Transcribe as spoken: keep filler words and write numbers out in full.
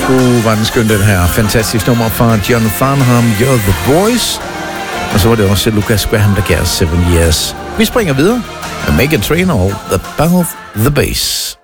Uh, var den skøn, den her. Fantastisk nummer fra John Farnham, You're the Boys. Og så var det også Lucas Graham, der gav Seven Years. Vi springer videre med Meghan Trainor og The Bath, The Bass.